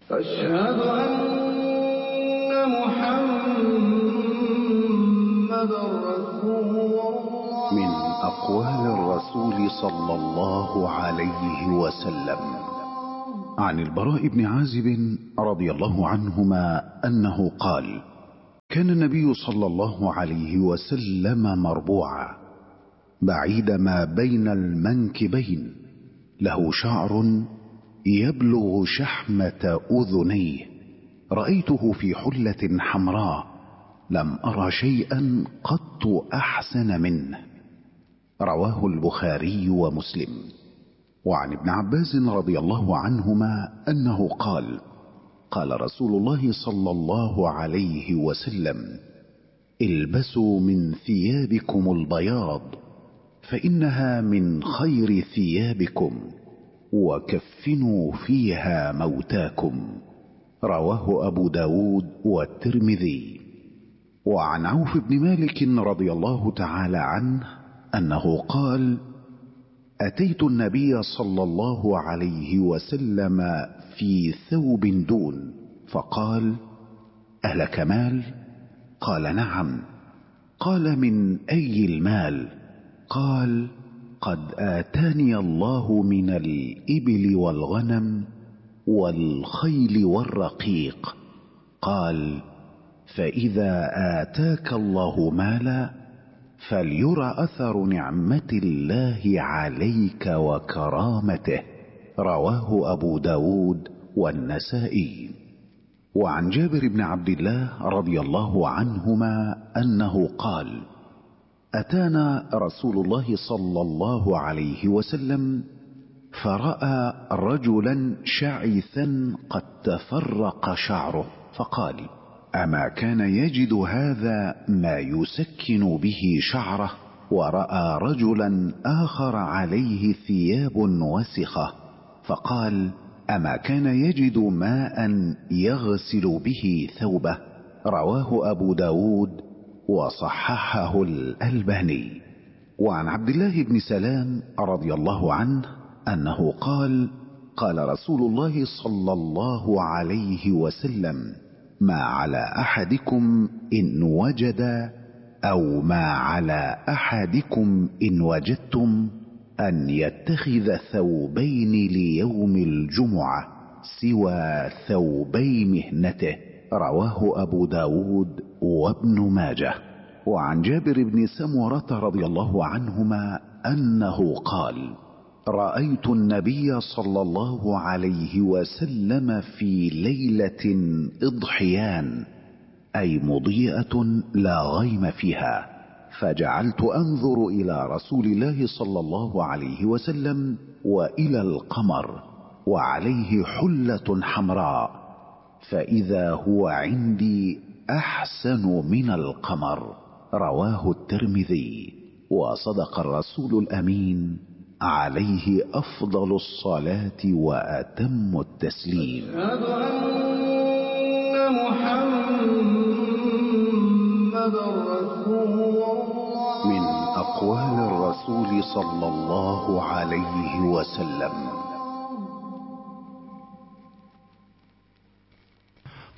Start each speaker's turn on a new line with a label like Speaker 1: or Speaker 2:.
Speaker 1: أشهد أن محمدًا رسول الله.
Speaker 2: من أقوال الرسول صلى الله عليه وسلم عن البراء بن عازب رضي الله عنهما أنه قال: كان النبي صلى الله عليه وسلم مربوعا بعيد ما بين المنكبين، له شعر يبلغ شحمة أذنيه، رأيته في حلة حمراء لم أرى شيئا قط أحسن منه. رواه البخاري ومسلم. وعن ابن عباس رضي الله عنهما أنه قال: قال رسول الله صلى الله عليه وسلم: البسوا من ثيابكم البياض فإنها من خير ثيابكم، وكفنوا فيها موتاكم. رواه أبو داود والترمذي. وعن عوف بن مالك رضي الله تعالى عنه أنه قال: أتيت النبي صلى الله عليه وسلم في ثوب دون، فقال: أهلك مال؟ قال: نعم. قال: من أي المال؟ قال: قد آتاني الله من الإبل والغنم والخيل والرقيق. قال: فإذا آتاك الله مالا فليرى أثر نعمة الله عليك وكرامته. رواه أبو داود والنسائي. وعن جابر بن عبد الله رضي الله عنهما أنه قال: أتانا رسول الله صلى الله عليه وسلم فرأى رجلا شعثا قد تفرق شعره، فقال: أما كان يجد هذا ما يسكن به شعره؟ ورأى رجلا آخر عليه ثياب وسخة، فقال: أما كان يجد ماء يغسل به ثوبه؟ رواه أبو داود وصححه الألباني. وعن عبد الله بن سلام رضي الله عنه أنه قال: قال رسول الله صلى الله عليه وسلم: ما على أحدكم إن وجد، أو ما على أحدكم إن وجدتم، أن يتخذ ثوبين ليوم الجمعة سوى ثوبي مهنته. رواه أبو داود وابن ماجه. وعن جابر بن سمرة رضي الله عنهما أنه قال: رأيت النبي صلى الله عليه وسلم في ليلة إضحيان، أي مضيئة لا غيم فيها، فجعلت أنظر إلى رسول الله صلى الله عليه وسلم وإلى القمر وعليه حلة حمراء، فإذا هو عندي أحسن من القمر. رواه الترمذي. وصدق الرسول الأمين عليه أفضل الصلاة وأتم التسليم.
Speaker 1: أشهد أن محمدًا رسول الله.
Speaker 2: من أقوال الرسول صلى الله عليه وسلم